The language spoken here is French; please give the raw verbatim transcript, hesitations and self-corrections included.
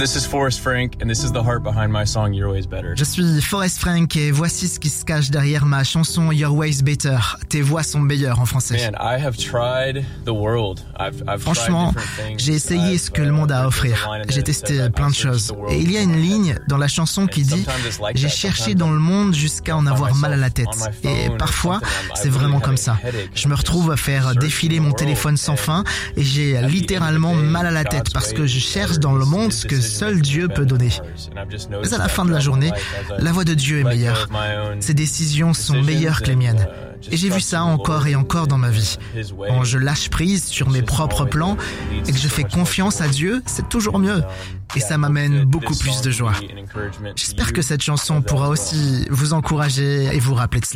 This is Forrest Frank, and this is the heart behind my song Your Way's Better. Je suis Forrest Frank et voici ce qui se cache derrière ma chanson Your Way's Better. Tes voix sont meilleures en français. Man, I have tried the world. I've, I've Franchement, j'ai essayé ce que le monde a à offrir. J'ai testé plein de choses. Et il y a une ligne dans la chanson qui dit « J'ai cherché dans le monde jusqu'à en avoir mal à la tête ». Et parfois, c'est vraiment comme ça. Je me retrouve à faire défiler mon téléphone sans fin et j'ai littéralement mal à la tête parce que je cherche dans le monde ce que seul Dieu peut donner. Mais à la fin de la journée, la voix de Dieu est meilleure. Ses décisions sont meilleures que les miennes. Et j'ai vu ça encore et encore dans ma vie. Quand je lâche prise sur mes propres plans et que je fais confiance à Dieu, c'est toujours mieux. Et ça m'amène beaucoup plus de joie. J'espère que cette chanson pourra aussi vous encourager et vous rappeler de cela.